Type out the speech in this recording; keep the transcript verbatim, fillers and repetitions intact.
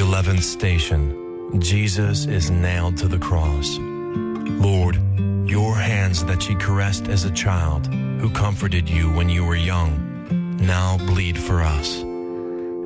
eleventh station. Jesus is nailed to the cross. Lord, your hands that ye caressed as a child, who comforted you when you were young, now bleed for us.